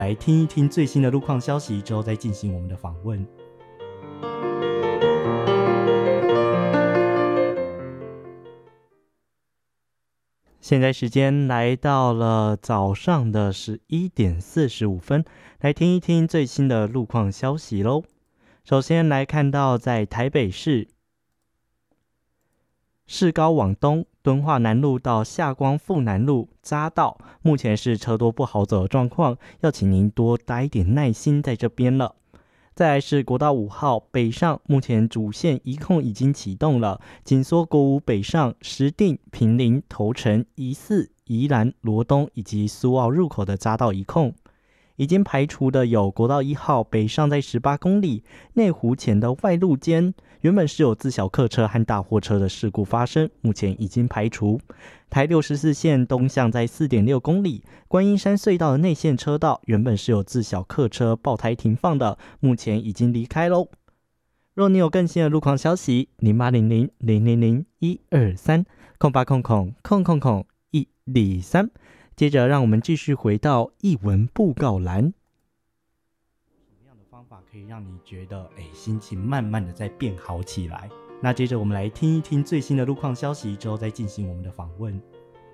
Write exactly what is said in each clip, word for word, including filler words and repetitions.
来听一听最新的路况消息之后再进行我们的访问。现在时间来到了早上的十一点四十五分，来听一听最新的路况消息咯。首先来看到在台北市市高往东敦化南路到下光复南路匝道，目前是车多不好走的状况，要请您多待一点耐心在这边了。再来是国道五号北上，目前主线移控已经启动了，紧缩国五北上、石碇、坪林、头城、宜四、宜兰、罗东以及苏澳入口的匝道移控。已经排除的有国道一号北上在十八公里内湖前的外路间，原本是有自小客车和大货车的事故发生，目前已经排除。台六十四线东向在 四点六公里观音山隧道的内线车道，原本是有自小客车爆胎停放的，目前已经离开咯。若你有更新的路况消息，零八零零零零零一二三空八空空空空空一二三。接着让我们继续回到艺文布告栏。什么样的方法可以让你觉得哎，心情慢慢的在变好起来？那接着我们来听一听最新的路况消息之后再进行我们的访问。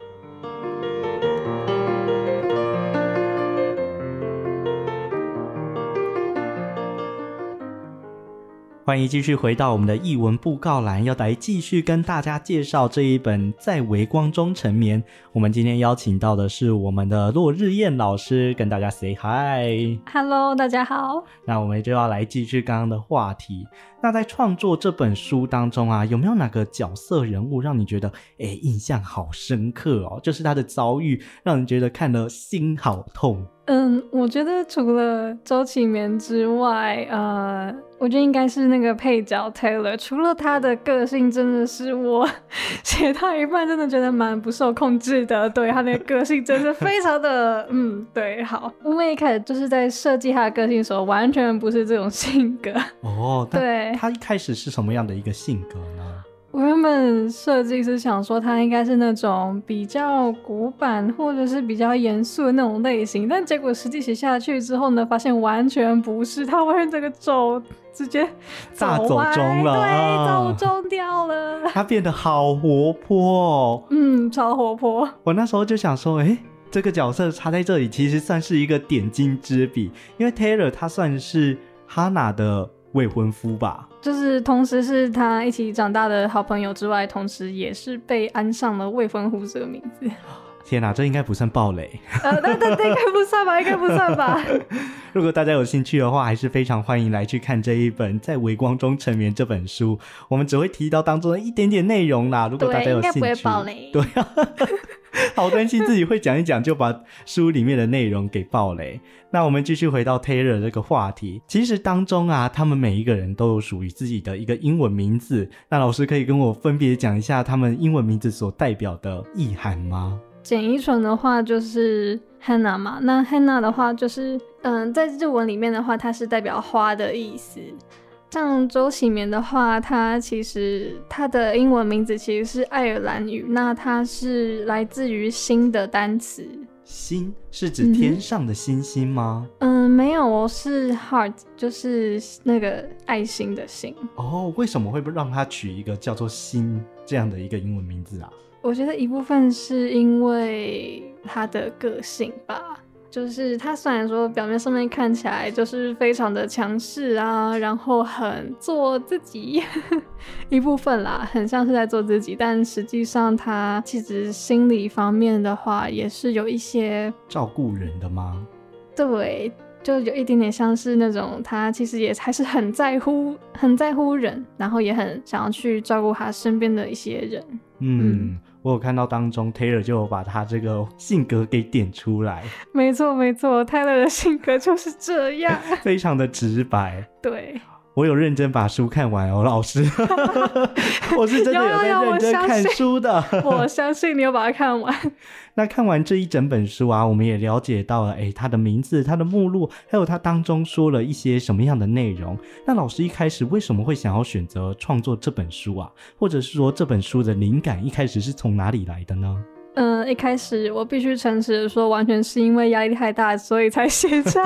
欢迎继续回到我们的艺文布告栏，要来继续跟大家介绍这一本在微光中沉眠。我们今天邀请到的是我们的落日燕老师，跟大家 say hi。 Hello， 大家好。 那我们就要来继续刚刚的话题。那在创作这本书当中啊，有没有哪个角色人物让你觉得诶印象好深刻哦？就是他的遭遇让你觉得看了心好痛。 嗯，我觉得除了周启绵之外，呃，我觉得应该是那个配角 Taylor。除了他的个性真的是我写到一半真的觉得蛮不受控制的，对，他那个个性真是非常的，嗯，对，好。因为一开始就是在设计他的个性的时候，完全不是这种性格。 哦， 对， 他一开始是什么样的一个性格呢？ 我原本设计是想说他应该是那种比较古板或者是比较严肃的那种类型，但结果实际写下去之后呢，发现完全不是，他完全这个走直接大走中了， 对，走中掉了， 他变得好活泼哦， 嗯，超活泼。 我那时候就想说，诶这个角色插在这里其实算是一个点睛之笔，因为 Taylor 他算是 Hannah 的未婚夫吧， 就是同时是他一起长大的好朋友之外，同时也是被安上了未婚夫这个名字。 天哪，这应该不算暴雷。 呃，对对对，应该不算吧，应该不算吧。 如果大家有兴趣的话，还是非常欢迎来去看这一本《在微光中沉眠》这本书。我们只会提到当中的一点点内容啦，如果大家有兴趣， 对，应该不会暴雷。 对啊，好担心自己会讲一讲就把书里面的内容给暴雷。那我们继续回到 Taylor 这个话题，其实当中啊，他们每一个人都有属于自己的一个英文名字。那老师可以跟我分别讲一下他们英文名字所代表的意涵吗？ 简依纯的话就是 Hannah 嘛，那 Hannah 的话就是嗯，在日文里面的话它是代表花的意思。像周启绵的话，他其实他的英文名字其实是爱尔兰语，那它是来自于星的单词。 星是指天上的星星吗？ 嗯, 嗯没有哦，是 heart， 就是那个爱心的心。 哦，为什么会让他取一个叫做星这样的一个英文名字啊？ 我觉得一部分是因为他的个性吧，就是他虽然说表面上面看起来就是非常的强势啊，然后很做自己一部分啦，很像是在做自己，但实际上他其实心理方面的话也是有一些照顾人的吗？ 对，就有一点点像是那种他其实也还是很在乎很在乎人，然后也很想要去照顾他身边的一些人。 嗯, 嗯我有看到当中 Taylor 就有把他这个性格给点出来。 没错没错， Taylor 的性格就是这样非常的直白。 对， 我有认真把书看完哦，老师我是真的有在认真看书的。 我相信你有把它看完。 那看完这一整本书啊，我们也了解到了诶他的名字，他的目录，还有他当中说了一些什么样的内容。那老师一开始为什么会想要选择创作这本书啊？或者是说这本书的灵感一开始是从哪里来的呢？ 嗯、呃，一开始我必须诚实的说，完全是因为压力太大，所以才写这样